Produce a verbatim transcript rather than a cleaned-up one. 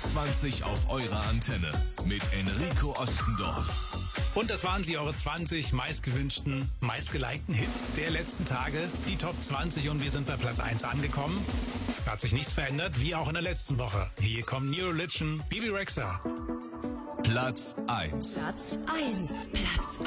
zwanzig auf eurer Antenne mit Enrico Ostendorf. Und das waren sie, eure zwanzig meistgewünschten, meistgelikten Hits der letzten Tage. Die Top zwanzig und wir sind bei Platz eins angekommen. Da hat sich nichts verändert, wie auch in der letzten Woche. Hier kommt New Religion, Bebe Rexha. Platz eins. Platz eins. Platz